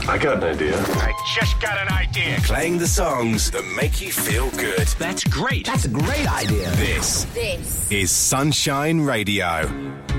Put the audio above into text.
I got an idea. I just got an idea. Playing the songs that make you feel good. That's great. That's a great idea. This is Sunshine Radio.